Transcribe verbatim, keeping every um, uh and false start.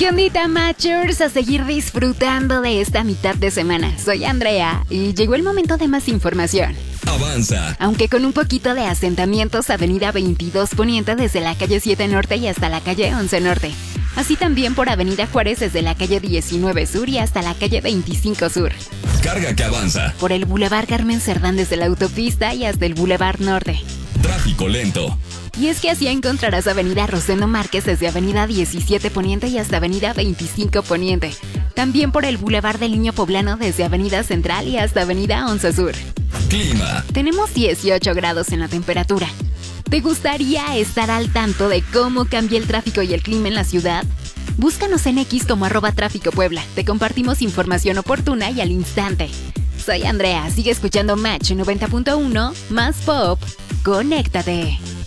¿Qué ondita, Matchers? A seguir disfrutando de esta mitad de semana. Soy Andrea y llegó el momento de más información. Avanza. Aunque con un poquito de asentamientos, avenida veintidós Poniente desde la calle siete Norte y hasta la calle once Norte. Así también por avenida Juárez desde la calle diecinueve Sur y hasta la calle veinticinco Sur. Carga que avanza. Por el Boulevard Carmen Cerdán desde la autopista y hasta el Boulevard Norte. Tráfico lento. Y es que así encontrarás avenida Rosendo Márquez desde avenida diecisiete Poniente y hasta avenida veinticinco Poniente. También por el Boulevard del Niño Poblano desde avenida Central y hasta avenida once Sur. Clima. Tenemos dieciocho grados en la temperatura. ¿Te gustaría estar al tanto de cómo cambia el tráfico y el clima en la ciudad? Búscanos en X como arroba tráfico Puebla. Te compartimos información oportuna y al instante. Soy Andrea, sigue escuchando Match noventa punto uno, más pop. Conéctate.